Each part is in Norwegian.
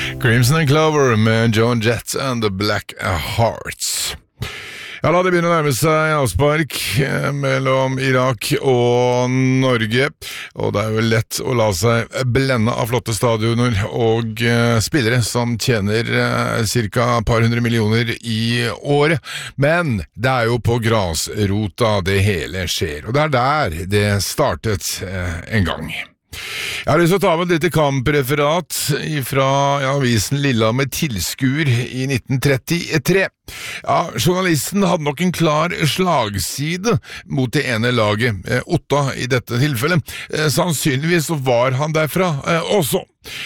Crimson and Clover med Joan Jett and the Black Hearts. Ja, da det begynner å nærme seg avspark mellom Irak og Norge, og det er jo lett å la seg blende av flotte stadioner og spillere som tjener cirka et par hundre millioner i året, men det er jo på grasrota det hele skjer, og det er der det startet en gang. Jeg har lyst til å ta med et lite kampreferat fra avisen Lillehammer Tilskuer i 1933. Ja, journalisten hadde nok en klar slagside mot det ene laget, Otta i dette tilfellet. Sannsynligvis så var han derfra også.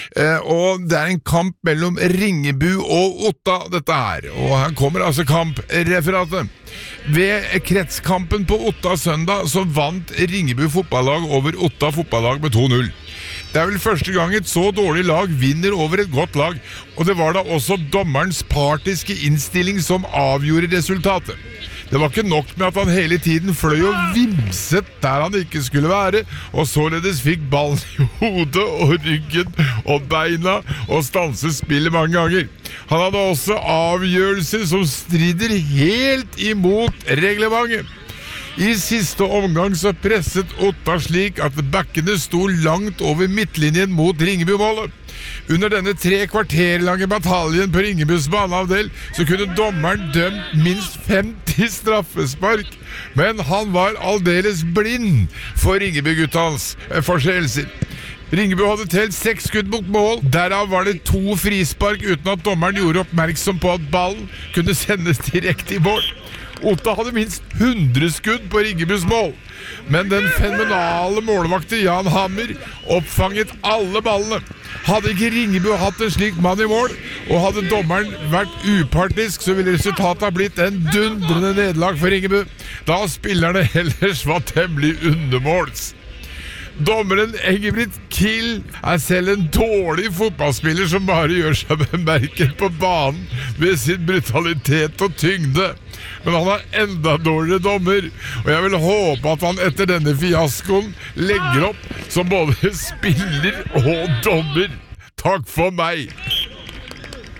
Og det er en kamp mellom Ringebu og Otta dette her, og her kommer altså kampreferatet. Ved kretskampen på Otta søndag så vant Ringebu fotballag over Otta fotballag med 2-0. Det er vel første gang et så dårlig lag vinner over et godt lag, og det var da også dommerens partiske innstilling som avgjorde resultatet. Det var ikke nok med at han hele tiden fløy og vimset der han ikke skulle være, og således fikk ballen i hodet og ryggen og beina og stanset spillet mange ganger. Han hadde også avgjørelser som strider helt imot reglementet. I siste omgang så presset Otta slik at backene sto langt over midtlinjen mot Ringebu-målet. Under denne 3 kvarter lange bataljen på Ringebus baneavdel så kunne dommeren dømt minst 50 straffespark, men han var aldeles blind for Ringebu-guttans forseelser. Ringebu hadde telt 6 skudd mot mål, derav var det 2 frispark uten at dommeren gjorde oppmerksom på at ballen kunne sendes direkte i mål. Otta hadde minst 100 skudd på Ringebus mål, men den fenomenale målvakter Jan Hammer oppfanget alle ballene. Hadde ikke Ringebu hatt en slik mann i mål, og hadde dommeren vært upartisk, så ville resultatet ha blitt en dundrende nederlag for Ringebu, da spillerne ellers var temmelig undermåls. Dommeren Engebrigt Kiel er selv en dårlig fotballspiller som bare gjør seg bemerket på banen med sin brutalitet og tyngde. Men han er enda dårligere dommer, og jeg vil håpe at han etter denne fiaskoen legger opp som både spiller og dommer. Takk for meg!